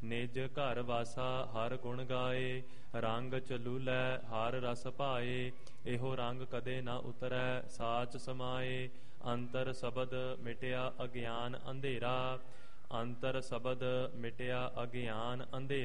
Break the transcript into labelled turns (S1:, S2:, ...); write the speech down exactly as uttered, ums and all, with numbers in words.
S1: ਨਿਜ ਘਰ ਵਾਸਾ ਹਰ ਗੁਣ ਗਾਏ। ਰੰਗ ਚਲੂਲੈ ਹਰ ਰਸ ਭਾਏ। ਇਹੋ ਰੰਗ ਕਦੇ ਨਾ ਉਤਰੈ ਸਾਚ ਸਮਾਏ। ਅੰਤਰ ਸ਼ਬਦ ਮਿਟਿਆ ਅਗਿਆਨ ਅੰਧੇਰਾ। ਅੰਤਰ ਸ਼ਬਦ ਮਿਟਿਆ ਅਗਿਆਨ ਅੰਧੇਰਾ।